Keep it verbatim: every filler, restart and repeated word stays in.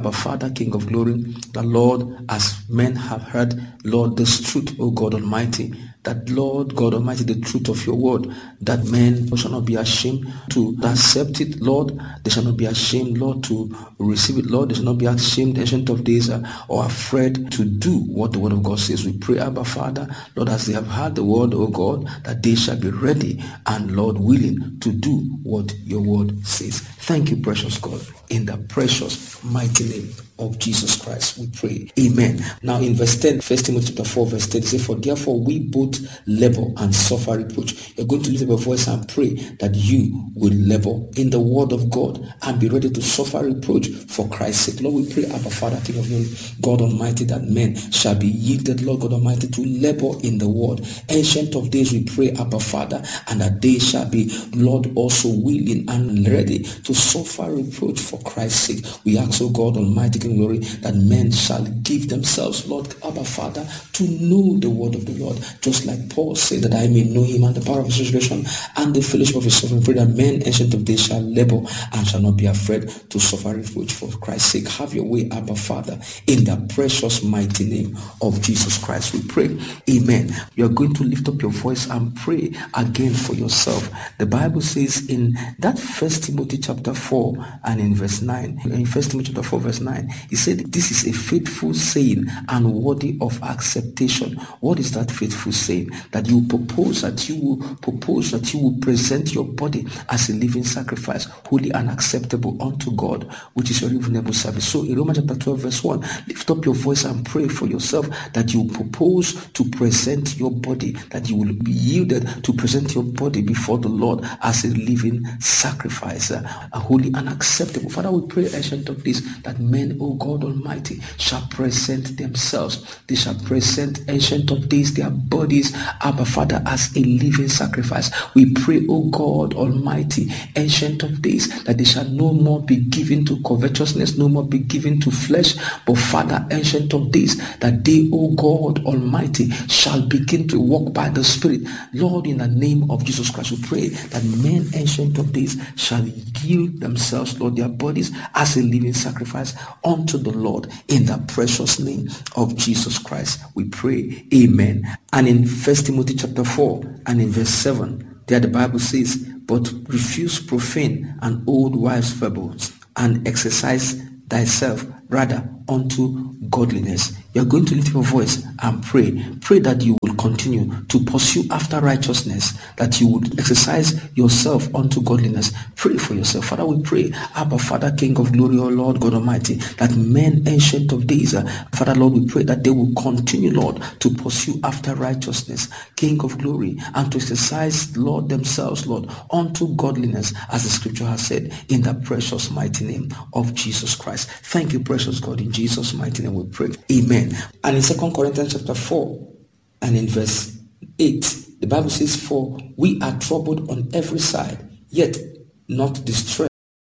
But Father, King of glory, the Lord, as men have heard, Lord, this truth, O God Almighty, that Lord God Almighty, the truth of your word, that men shall not be ashamed to accept it, Lord. They shall not be ashamed, Lord, to receive it, Lord. They shall not be ashamed, ancient of days, uh, or afraid to do what the word of God says. We pray, Abba Father, Lord, as they have heard the word, O God, that they shall be ready and, Lord, willing to do what your word says. Thank you, precious God, in the precious mighty name of Jesus Christ, we pray. Amen. Now in verse ten, First Timothy chapter four, verse ten, it says, for therefore we both labor and suffer reproach. You're going to lift up your voice and pray that you will labor in the word of God and be ready to suffer reproach for Christ's sake. Lord, we pray, Abba Father, King of glory, God Almighty, that men shall be yielded, Lord God Almighty, to labor in the word. Ancient of days, we pray, Abba Father, and that they shall be, Lord, also willing and ready to suffer reproach for Christ's sake. We ask, O God Almighty, King of glory, that men shall give themselves, Lord, Abba Father, to know the word of the Lord, just like Paul said, that I may know him and the power of his resurrection and the fellowship of his suffering. Pray that men, ancient of days, shall labor and shall not be afraid to suffer reproach for Christ's sake. Have your way, Abba Father, in the precious mighty name of Jesus Christ, we pray. Amen. You are going to lift up your voice and pray again for yourself. The Bible says in that First Timothy chapter four and in verse nine, in First Timothy chapter four verse nine, he said, this is a faithful saying and worthy of acceptation. What is that faithful saying? That you propose that you will propose that you will present your body as a living sacrifice, holy and acceptable unto God, which is your reasonable service. So in Romans chapter twelve verse one, lift up your voice and pray for yourself that you propose to present your body, that you will be yielded to present your body before the Lord as a living sacrifice, a holy and acceptable. Father, we pray, ancient of this, that men, O God Almighty, shall present themselves. They shall present, ancient of days, their bodies, Abba Father, as a living sacrifice. We pray, O God Almighty, ancient of days, that they shall no more be given to covetousness, no more be given to flesh, but Father, ancient of days, that they, O God Almighty, shall begin to walk by the Spirit. Lord, in the name of Jesus Christ, we pray that men, ancient of days, shall yield themselves, Lord, their bodies as a living sacrifice unto the Lord, in the precious name of Jesus Christ, we pray. Amen. And in First Timothy chapter four and in verse seven, there the Bible says, but refuse profane and old wives' fables, and exercise thyself rather unto godliness. You're going to lift your voice and pray. Pray that you will continue to pursue after righteousness, that you would exercise yourself unto godliness. Pray for yourself. Father, we pray, Abba Father, King of glory, O Lord God Almighty, that men, ancient of days, uh, Father, Lord, we pray that they will continue, Lord, to pursue after righteousness, King of glory, and to exercise, Lord, themselves, Lord, unto godliness, as the scripture has said, in the precious mighty name of Jesus Christ. Thank you, precious God. In Jesus' mighty name we pray. Amen. And in Second Corinthians chapter four and in verse eight, the Bible says, for we are troubled on every side, yet not distressed.